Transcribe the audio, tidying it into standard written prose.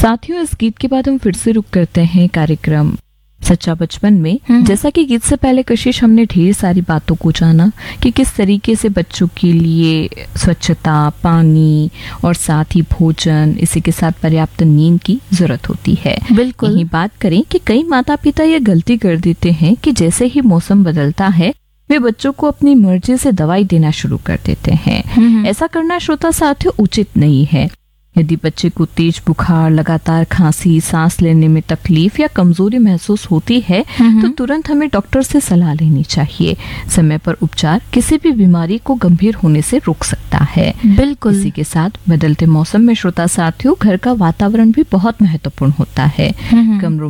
साथियों, इस गीत के बाद हम फिर से रुक करते हैं कार्यक्रम सच्चा बचपन में। जैसा कि गीत से पहले कशिश हमने ढेर सारी बातों को जाना कि किस तरीके से बच्चों के लिए स्वच्छता, पानी और साथ ही भोजन, इसी के साथ पर्याप्त नींद की जरूरत होती है। बिल्कुल। यही बात करें कि कई माता पिता ये गलती कर देते हैं कि जैसे ही मौसम बदलता है वे बच्चों को अपनी मर्जी से दवाई देना शुरू कर देते हैं। ऐसा करना श्रोता साथियों उचित नहीं है। यदि बच्चे को तेज बुखार, लगातार खांसी, सांस लेने में तकलीफ या कमजोरी महसूस होती है तो तुरंत हमें डॉक्टर से सलाह लेनी चाहिए। समय पर उपचार किसी भी बीमारी को गंभीर होने से रोक सकता है। बिल्कुल। इसी के साथ बदलते मौसम में श्रोता साथियों घर का वातावरण भी बहुत महत्वपूर्ण होता है। कमरों